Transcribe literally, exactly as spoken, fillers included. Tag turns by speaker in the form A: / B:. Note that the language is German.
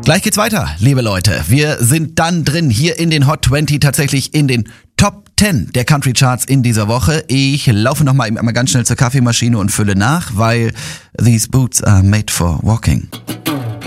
A: Gleich geht's weiter, liebe Leute. Wir sind dann drin, hier in den Hot zwanzig, tatsächlich in den Top zehn der Country Charts in dieser Woche. Ich laufe nochmal einmal ganz schnell zur Kaffeemaschine und fülle nach, weil these boots are made for walking.